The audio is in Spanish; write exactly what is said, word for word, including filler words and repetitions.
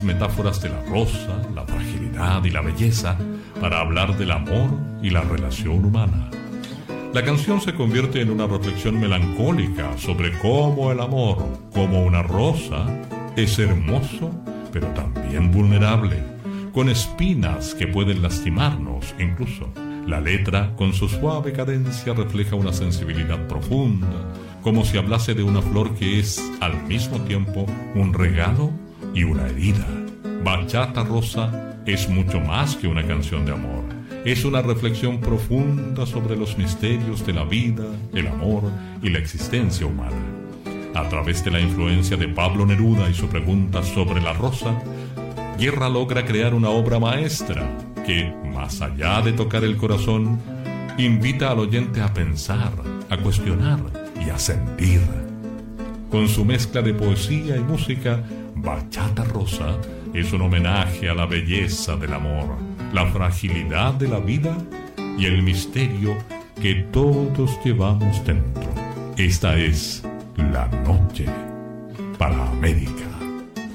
metáforas de la rosa, la fragilidad y la belleza para hablar del amor y la relación humana. La canción se convierte en una reflexión melancólica sobre cómo el amor, como una rosa, es hermoso, pero también vulnerable, con espinas que pueden lastimarnos incluso. La letra, con su suave cadencia, refleja una sensibilidad profunda, como si hablase de una flor que es, al mismo tiempo, un regalo y una herida. Bachata Rosa es mucho más que una canción de amor. Es una reflexión profunda sobre los misterios de la vida, el amor y la existencia humana. A través de la influencia de Pablo Neruda y su pregunta sobre la rosa, Guerra logra crear una obra maestra que, más allá de tocar el corazón, invita al oyente a pensar, a cuestionar y a sentir. Con su mezcla de poesía y música, Bachata Rosa es un homenaje a la belleza del amor, la fragilidad de la vida y el misterio que todos llevamos dentro. Esta es La Noche para América.